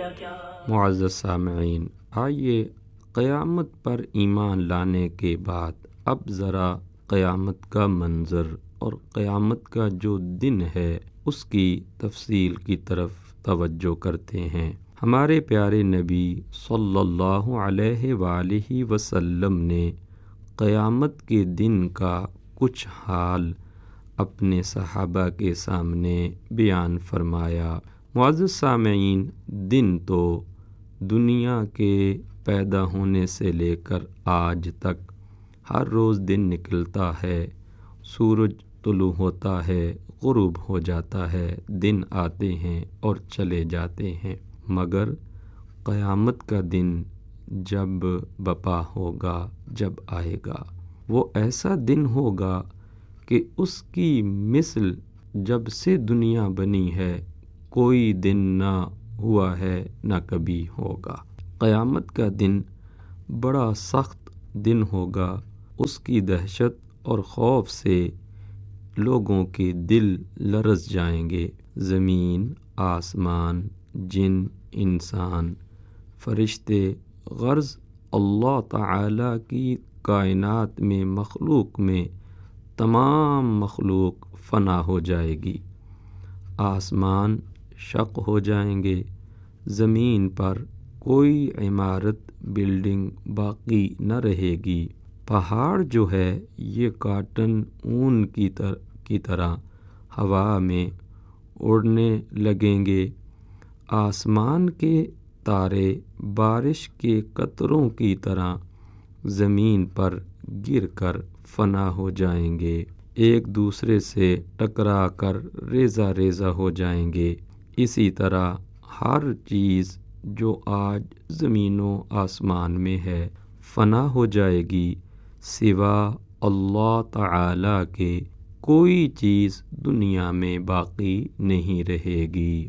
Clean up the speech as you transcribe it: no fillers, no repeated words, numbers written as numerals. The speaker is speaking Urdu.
معزز سامعین، آئیے قیامت پر ایمان لانے کے بعد اب ذرا قیامت کا منظر اور قیامت کا جو دن ہے اس کی تفصیل کی طرف توجہ کرتے ہیں۔ ہمارے پیارے نبی صلی اللہ علیہ وآلہ وسلم نے قیامت کے دن کا کچھ حال اپنے صحابہ کے سامنے بیان فرمایا۔ معزز سامعین، دن تو دنیا کے پیدا ہونے سے لے کر آج تک ہر روز دن نکلتا ہے، سورج طلوع ہوتا ہے، غروب ہو جاتا ہے، دن آتے ہیں اور چلے جاتے ہیں، مگر قیامت کا دن جب بپا ہوگا، جب آئے گا، وہ ایسا دن ہوگا کہ اس کی مثل جب سے دنیا بنی ہے کوئی دن نہ ہوا ہے نہ کبھی ہوگا۔ قیامت کا دن بڑا سخت دن ہوگا، اس کی دہشت اور خوف سے لوگوں کے دل لرز جائیں گے۔ زمین، آسمان، جن، انسان، فرشتے، غرض اللہ تعالی کی کائنات میں مخلوق میں تمام مخلوق فنا ہو جائے گی۔ آسمان شق ہو جائیں گے، زمین پر کوئی عمارت، بلڈنگ باقی نہ رہے گی۔ پہاڑ جو ہے یہ کاٹن اون کی طرح ہوا میں اڑنے لگیں گے۔ آسمان کے تارے بارش کے قطروں کی طرح زمین پر گر کر فنا ہو جائیں گے، ایک دوسرے سے ٹکرا کر ریزہ ریزہ ہو جائیں گے۔ اسی طرح ہر چیز جو آج زمین و آسمان میں ہے فنا ہو جائے گی، سوا اللہ تعالی کے کوئی چیز دنیا میں باقی نہیں رہے گی۔